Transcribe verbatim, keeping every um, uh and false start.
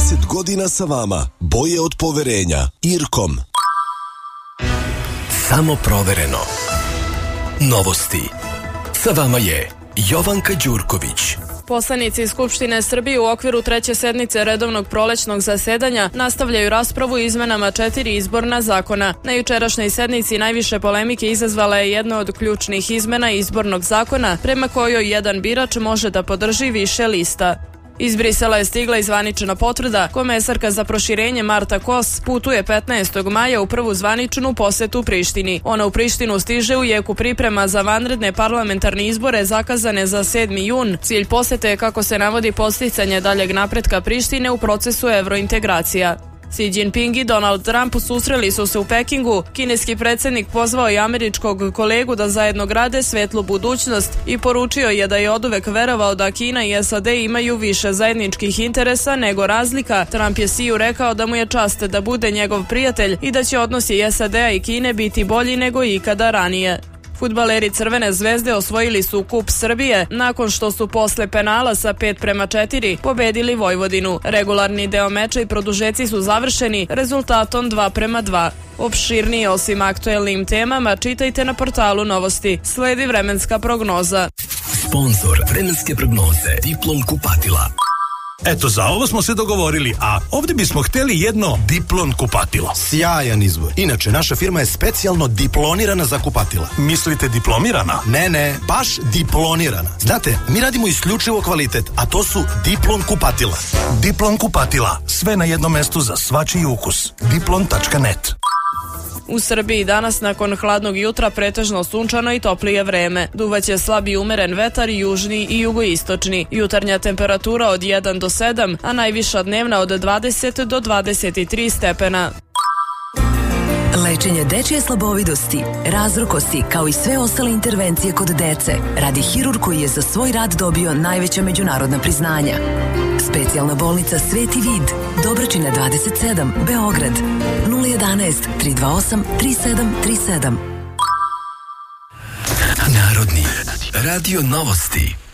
trideset godina sa vama. Boje od poverenja. Irkom. Samo provereno. Novosti. Sa vama je Jovanka Đurković. Poslanici Skupštine Srbije u okviru treće sednice redovnog prolećnog zasedanja nastavljaju raspravu o izmenama četiri izborna zakona. Na jučerašnjoj sednici najviše polemike izazvala je jedna od ključnih izmena izbornog zakona prema kojoj jedan birač može da podrži više lista. Iz Brisela je stigla i zvanična potvrda. Komesarka za proširenje Marta Kos putuje petnaestog maja u prvu zvaničnu posetu Prištini. Ona u Prištinu stiže u jeku priprema za vanredne parlamentarne izbore zakazane za sedmi jun. Cilj posete je, kako se navodi, posticanje daljeg napretka Prištine u procesu evrointegracija. Xi Jinping i Donald Trump susreli su se u Pekingu. Kineski predsjednik pozvao i američkog kolegu da zajedno grade svetlu budućnost i poručio je da je oduvek verovao da Kina i S A D imaju više zajedničkih interesa nego razlika. Trump je Xiju rekao da mu je čast da bude njegov prijatelj i da će odnosi S A D-a i Kine biti bolji nego ikada ranije. Fudbaleri Crvene zvezde osvojili su Kup Srbije nakon što su posle penala sa pet prema četiri pobedili Vojvodinu. Regularni deo meča i produžeci su završeni rezultatom dva prema dva. Opširnije o svim aktuelnim temama čitajte na portalu Novosti. Sledi vremenska prognoza. Sponzor vremenske prognoze Diplom kupatila. Eto, za ovo smo se dogovorili, a ovdje bismo htjeli jedno Diplon kupatilo. Sjajan izbor. Inače, naša firma je specijalno diplonirana za kupatila. Mislite diplomirana? Ne, ne, baš diplonirana. Znate, mi radimo isključivo kvalitet, a to su Diplon kupatila. Diplon kupatila, sve na jednom mestu za svačiji ukus. diplon tačka net. U Srbiji danas nakon hladnog jutra pretežno sunčano i toplije vreme. Duvaće slab i umeren vetar, južni i jugoistočni. Jutarnja temperatura od jedan do sedam, a najviša dnevna od dvadeset do dvadeset tri stepena. Lečenje dečije slabovidosti, razrukosti, kao i sve ostale intervencije kod dece, radi hirurg koji je za svoj rad dobio najveća međunarodna priznanja. Specijalna bolnica Sveti Vid, Dobračina dvadeset sedam, Beograd, nula jedanaest, tri dva osam, tri sedam tri sedam. Narodni radio Novosti.